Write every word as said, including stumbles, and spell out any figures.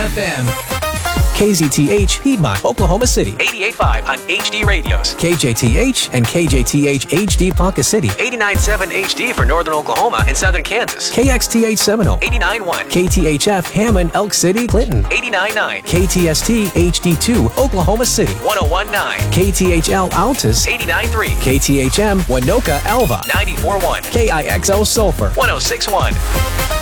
F M. K Z T H, Piedmont, Oklahoma City. eighty-eight point five on H D radios. K J T H and K J T H H D Ponca City. eighty-nine point seven H D for northern Oklahoma and southern Kansas. K X T H Seminole. eighty-nine point one. K T H F, Hammond, Elk City, Clinton. eighty-nine point nine. K T S T H D two, Oklahoma City. one oh one point nine. K T H L, Altus. eighty-nine point three. K T H M, Winoka, Alva. ninety-four point one. K I X O, Sulphur. one oh six point one.